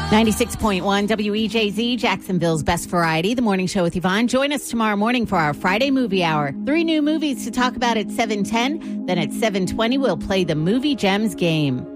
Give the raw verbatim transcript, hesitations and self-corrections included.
ninety-six point one W E J Z, Jacksonville's best variety, the morning show with Yvonne. Join us tomorrow morning for our Friday movie hour. Three new movies to talk about at seven ten. Then at seven twenty, we'll play the Movie Gems game.